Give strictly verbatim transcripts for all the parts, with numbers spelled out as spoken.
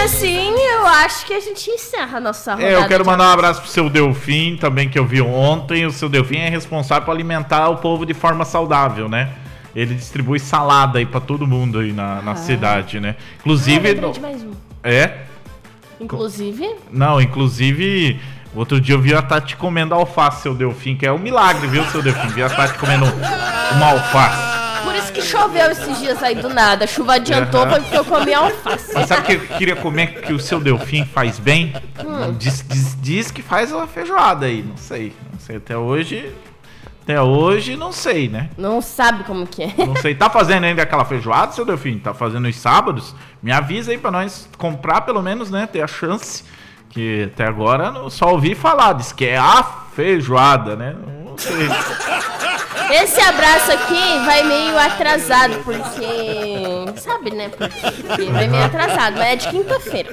assim, eu acho que a gente encerra a nossa rodada. É, eu quero de mandar um abraço pro seu Delfim, também, que eu vi ontem. O seu Delfim é responsável por alimentar o povo de forma saudável, né? Ele distribui salada aí pra todo mundo aí na, na ah. cidade, né? Inclusive... Ah, de mais um. É? Inclusive? Não, inclusive... Outro dia eu vi a Tati comendo alface, seu Delfim, que é um milagre, viu, seu Delfim? Vi a Tati comendo uma alface. Por isso que choveu esses dias aí do nada. A chuva adiantou, uhum. Porque eu comi alface. Mas sabe o que eu queria comer que o seu Delfim faz bem? Hum. Diz, diz, diz que faz uma feijoada aí, não sei. Não sei, até hoje... Até hoje, não sei, né? Não sabe como que é. Não sei. Tá fazendo ainda aquela feijoada, seu Delfim? Tá fazendo os sábados? Me avisa aí pra nós comprar, pelo menos, né? Ter a chance. Que até agora eu só ouvi falar. Diz que é a feijoada, né? Não sei. Esse abraço aqui vai meio atrasado, porque... Sabe, né? Porque vai meio atrasado, mas é de quinta-feira.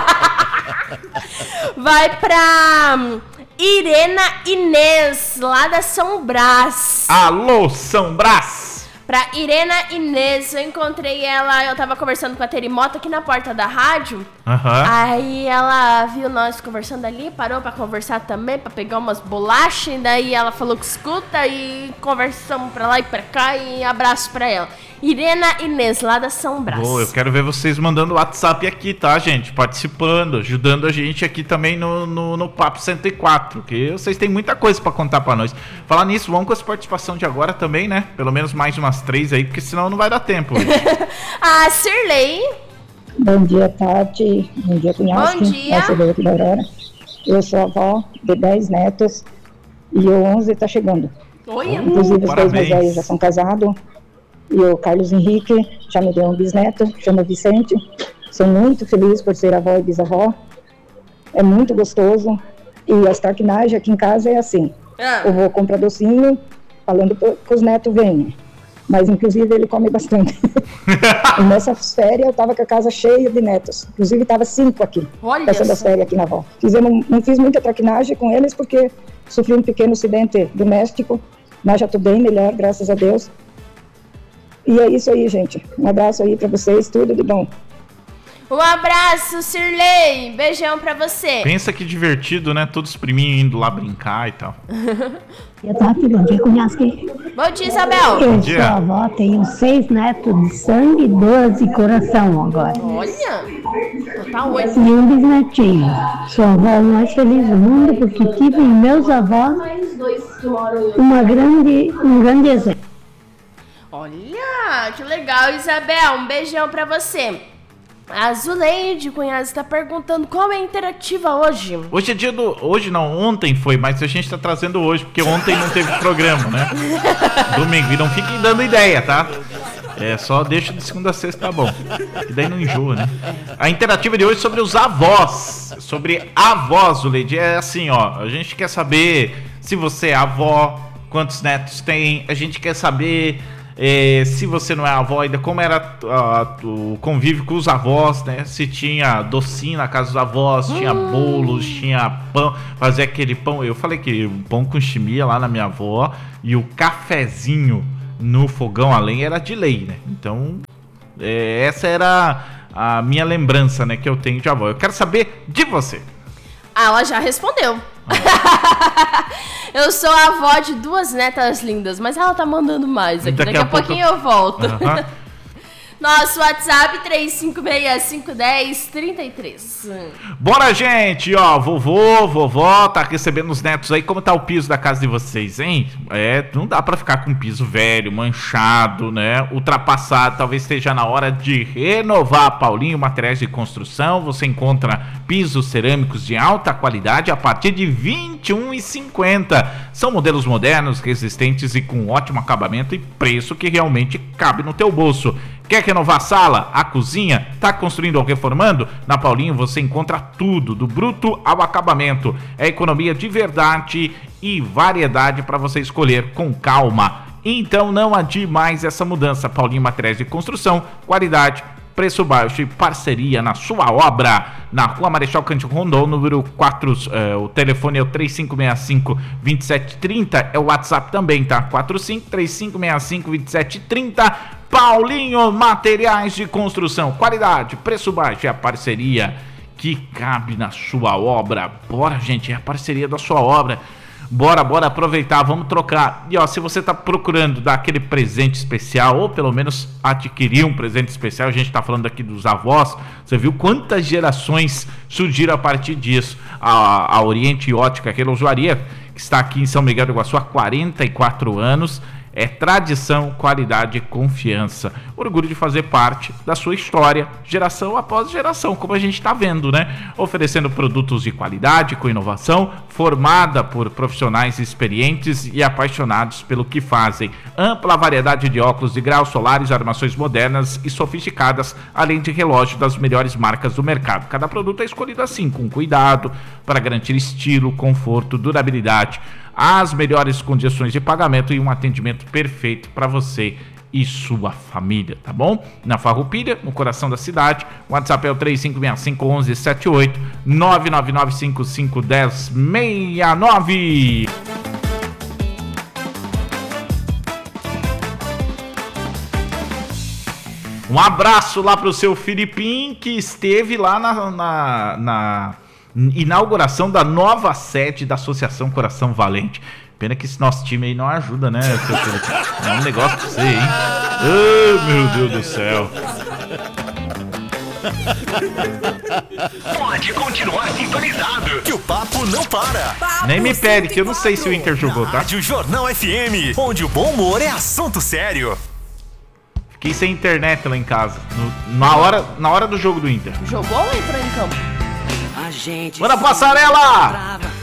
É. Vai pra... Irena Inês, lá da São Brás. Alô, São Brás! Pra Irena Inês, eu encontrei ela, eu tava conversando com a Terimota aqui na porta da rádio. Uhum. Aí ela viu nós conversando ali, parou pra conversar também, pra pegar umas bolachas. E daí ela falou que escuta e conversamos pra lá e pra cá e abraço pra ela. Irena Inês, lá da São Brás. Boa, eu quero ver vocês mandando WhatsApp aqui, tá, gente? Participando, ajudando a gente aqui também no, no, no Papo cento e quatro, que vocês têm muita coisa pra contar pra nós. Falar nisso, vamos com essa participação de agora também, né? Pelo menos mais umas três aí, porque senão não vai dar tempo. A Cirlei. Bom dia, Tati. Bom dia, Cunhasque. Bom dia. Aqui da Aurora. Eu sou avó de dez netos e o onze tá chegando. Oi, inclusive, os dois mais velhos já são casados. E o Carlos Henrique já me deu um bisneto, chama Vicente. Sou muito feliz por ser avó e bisavó. É muito gostoso. E as traquinagens aqui em casa é assim. Ah. Eu vou comprar docinho, falando que os netos venham. Mas, inclusive, ele come bastante. E nessa férias, eu estava com a casa cheia de netos. Inclusive, estava cinco aqui, passando as férias aqui na avó. Fizemos, não fiz muita traquinagem com eles, porque sofri um pequeno acidente doméstico. Mas já estou bem melhor, graças a Deus. E é isso aí, gente. Um abraço aí pra vocês, tudo de bom. Um abraço, Cirlei. Beijão pra você. Pensa que divertido, né? Todos os priminhos indo lá brincar e tal. Eu tô aqui, bom dia, Cunhasque. Bom dia, Isabel. Eu sou avó, tenho seis netos de sangue, doze de coração agora. Olha, tá oito. E um bisnetinho. Sou a avó mais feliz do mundo porque tive em meus avós uma grande, um grande exemplo. Olha, que legal, Isabel. Um beijão pra você. A Zuleide Cunhas está perguntando qual é a interativa hoje. Hoje é dia do... Hoje não, ontem foi, mas a gente tá trazendo hoje, porque ontem não teve programa, né? Domingo. E não fiquem dando ideia, tá? É, só deixa de segunda a sexta, tá bom. E daí não enjoa, né? A interativa de hoje é sobre os avós. Sobre avós, Zuleide. É assim, ó. A gente quer saber se você é avó, quantos netos tem. A gente quer saber... É, se você não é avó ainda, como era uh, o convívio com os avós, né? Se tinha docinho na casa dos avós, hum. tinha bolos, tinha pão, fazer aquele pão. Eu falei que o pão com chimia lá na minha avó e o cafezinho no fogão a lenha era de lei, né? Então, é, essa era a minha lembrança, né, que eu tenho de avó. Eu quero saber de você. Ah, ela já respondeu. Ah. Eu sou a avó de duas netas lindas, mas ela tá mandando mais aqui. Daqui, Daqui a, a pouquinho eu volto. Uh-huh. Nosso WhatsApp três cinco seis, cinco um zero, três três. Bora, gente, ó, vovô, vovó, tá recebendo os netos aí. Como tá o piso da casa de vocês, hein? É, não dá pra ficar com piso velho, manchado, né? Ultrapassado, talvez esteja na hora de renovar. Paulinho Materiais de Construção, você encontra pisos cerâmicos de alta qualidade a partir de vinte e um reais e cinquenta centavos. São modelos modernos, resistentes e com ótimo acabamento e preço que realmente cabe no teu bolso. Quer renovar a sala, a cozinha? Tá construindo ou reformando? Na Paulinho você encontra tudo, do bruto ao acabamento. É economia de verdade e variedade para você escolher com calma. Então não adie mais essa mudança. Paulinho Materiais de Construção, qualidade, preço baixo e parceria na sua obra. Na Rua Marechal Cândido Rondon, número quatro, é, o telefone é o três cinco seis cinco, dois sete três zero, é o WhatsApp também, tá? quatro cinco três cinco seis cinco, dois sete três zero Paulinho Materiais de Construção. Qualidade, preço baixo e a parceria que cabe na sua obra. Bora, gente, é a parceria da sua obra. Bora, bora aproveitar, vamos trocar. E ó, se você tá procurando dar aquele presente especial, ou pelo menos adquirir um presente especial, a gente tá falando aqui dos avós, você viu quantas gerações surgiram a partir disso. A, a Oriente Ótica Relojoaria, que está aqui em São Miguel do Iguaçu há quarenta e quatro anos, é tradição, qualidade e confiança. Orgulho de fazer parte da sua história, geração após geração, como a gente está vendo, né? Oferecendo produtos de qualidade, com inovação, formada por profissionais experientes e apaixonados pelo que fazem. Ampla variedade de óculos de grau, solares, armações modernas e sofisticadas, além de relógio das melhores marcas do mercado. Cada produto é escolhido assim, com cuidado, para garantir estilo, conforto, durabilidade, as melhores condições de pagamento e um atendimento perfeito para você e sua família, tá bom? Na Farroupilha, no coração da cidade. O WhatsApp é o três cinco seis cinco, um um sete oito, nove nove nove cinco cinco um zero seis nove. Um abraço lá pro seu Filipim, que esteve lá na... na, na... inauguração da nova sede da Associação Coração Valente. Pena que esse nosso time aí não ajuda, né? É um negócio pra você, hein? Oh, meu Deus do céu. Pode continuar sintonizado, que o papo não para. Papo Nem me pede, que eu não sei se o Inter jogou, tá? Rádio Jornal F M, onde o bom humor é assunto sério. Fiquei sem internet lá em casa, no, na, hora, na hora do jogo do Inter. Jogou ou entrou em campo? Bora, passarela!